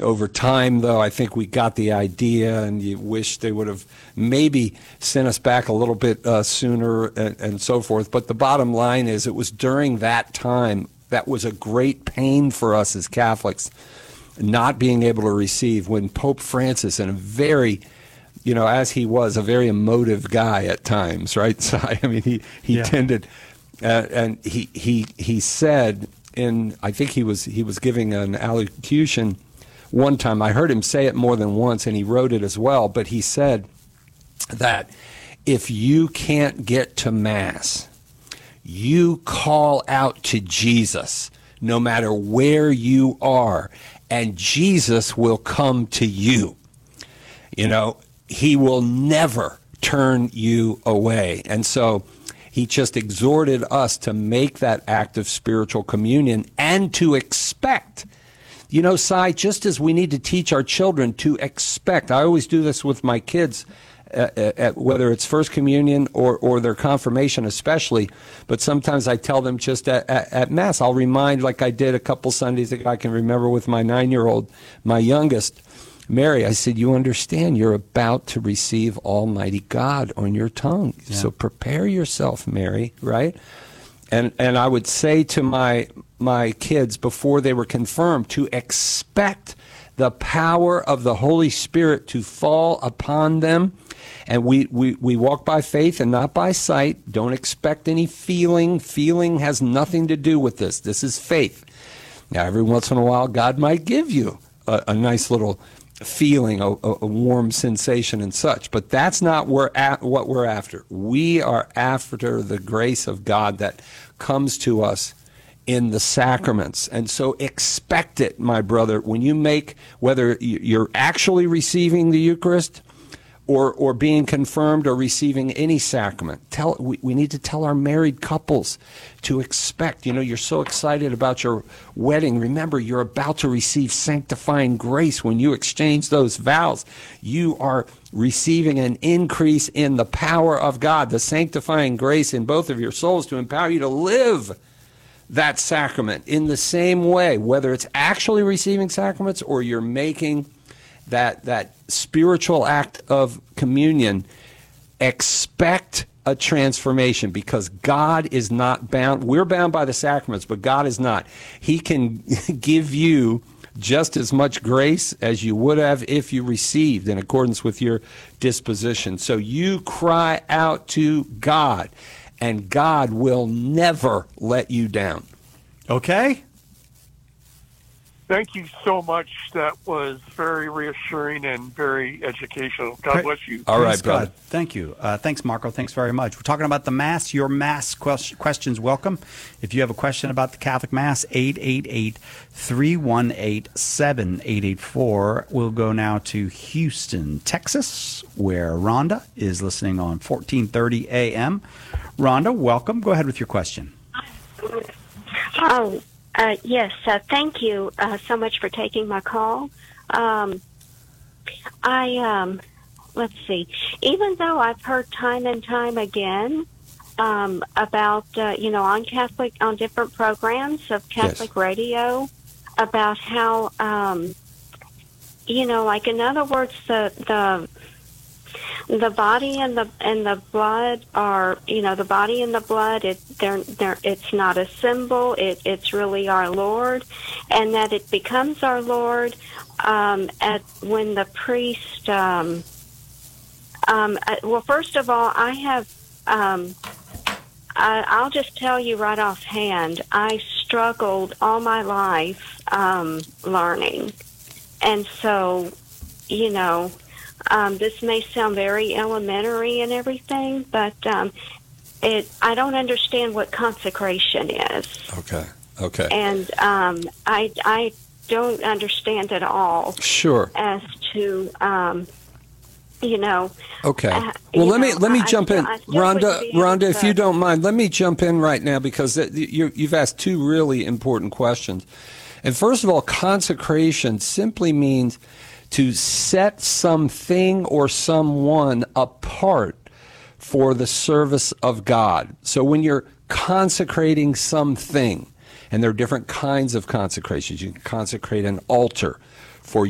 over time, though, I think we got the idea, and you wish they would have maybe sent us back a little bit sooner and so forth. But the bottom line is it was during that time that was a great pain for us as Catholics, not being able to receive, when Pope Francis, and a very, as he was, a very emotive guy at times, right? So, I mean, he tended, and he said, I think he was giving an allocution one time. I heard him say it more than once, and he wrote it as well. But he said that if you can't get to Mass, you call out to Jesus, no matter where you are, and Jesus will come to you. He will never turn you away. And so he just exhorted us to make that act of spiritual communion and to expect. Si, just as we need to teach our children to expect. I always do this with my kids, whether it's First Communion or their confirmation especially, but sometimes I tell them just at Mass. I'll remind, like I did a couple Sundays ago, I can remember with my 9-year-old, my youngest, Mary, I said, you understand you're about to receive Almighty God on your tongue. Yeah. So prepare yourself, Mary, right? And I would say to my kids before they were confirmed to expect the power of the Holy Spirit to fall upon them. And we walk by faith and not by sight. Don't expect any feeling. Feeling has nothing to do with this. This is faith. Now, every once in a while, God might give you a nice little feeling, a warm sensation and such. But that's not what we're after. We are after the grace of God that comes to us in the sacraments. And so expect it, my brother, when you make, whether you're actually receiving the Eucharist or being confirmed or receiving any sacrament. We need to tell our married couples to expect. You're so excited about your wedding. Remember, you're about to receive sanctifying grace when you exchange those vows. You are receiving an increase in the power of God, the sanctifying grace in both of your souls to empower you to live that sacrament in the same way, whether it's actually receiving sacraments or you're making that spiritual act of communion. Expect a transformation, because God is not bound. We're bound by the sacraments, but God is not. He can give you just as much grace as you would have if you received in accordance with your disposition. So you cry out to God, and God will never let you down. Okay? Thank you so much. That was very reassuring and very educational. God bless you. All right, brother. God. Thank you. Thanks, Marco. Thanks very much. We're talking about the Mass. Your Mass questions welcome. If you have a question about the Catholic Mass, 888-318-7884. We'll go now to Houston, Texas, where Rhonda is listening on 1430 AM. Rhonda, welcome. Go ahead with your question. Yes, thank you so much for taking my call. Let's see. Even though I've heard time and time again about, on different programs of Catholic radio, about how, like in other words, the body and the blood are, the body and the blood, it's not a symbol, it's really our Lord, and that it becomes our Lord when the priest, well, first of all, I have, I'll just tell you right offhand, I struggled all my life learning, and so, this may sound very elementary and everything, but I don't understand what consecration is. Okay. And I don't understand at all. Sure. As to Okay. Well, let me jump in, Rhonda, if you don't mind. Let me jump in right now, because you've asked two really important questions. And first of all, consecration simply means to set something or someone apart for the service of God. So when you're consecrating something, and there are different kinds of consecrations, you can consecrate an altar